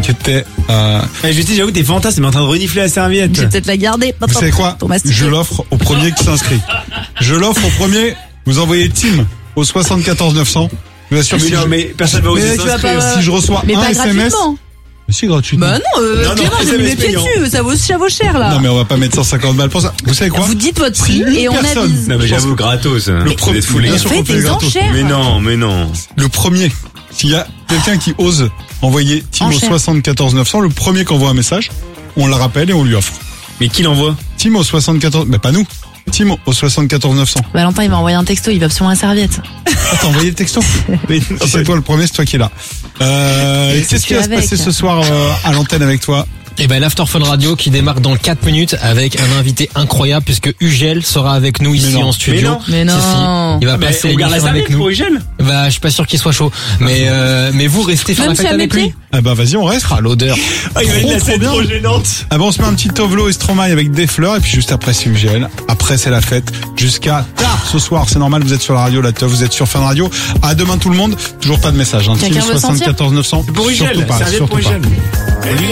Je te dis, j'avoue, t'es fantasme, mais en train de renifler la serviette. Je vais peut-être la garder. Vous savez quoi? Je l'offre au premier qui s'inscrit. Je l'offre au premier. Vous envoyez Tim au 74 900. Je vous assure. Mais personne va oser s'inscrire. Si je reçois mais un pas SMS. Gratuitement. Si, gratuitement. Bah non, Clément, j'ai mis les pieds dessus. Ça vaut cher, là. Non, mais on va pas mettre 150 balles pour ça. Vous savez quoi? Vous dites votre prix et on avise. Non, mais j'avoue, gratos. Le premier. Mais faites des enchères. Mais non. Le premier. S'il y a quelqu'un qui ose envoyer Tim au 74 900, le premier qui envoie un message, on le rappelle et on lui offre. Mais qui l'envoie? Tim au 74, mais pas nous. Tim au 74 900. Valentin, il m'a envoyé un texto, il va absolument la serviette. T'as envoyé le texto? Si c'est toi le premier, c'est toi qui es là. Qu'est-ce qui va se passer ce soir à l'antenne avec toi? Et ben l'After Fun Radio qui démarre dans 4 minutes avec un invité incroyable puisque Ugel sera avec nous ici en studio. Mais non. Si. Il va passer l'émission avec nous. Pour Ugel. Bah je suis pas sûr qu'il soit chaud. Mais vous restez faire la fête avec lui. Ah bah vas-y, on reste. Ah l'odeur. Ah il va une scène trop gênante. Ah bah on se met un petit Tovlo et Stromae avec des fleurs et puis juste après c'est Ugel. Après c'est la fête jusqu'à tard ce soir. C'est normal, vous êtes sur la radio, la teuf, vous êtes sur Fun Radio. À demain tout le monde. Toujours pas de message. Hein. Quelqu'un veut 74 900. Pour Ugel. Surtout pas.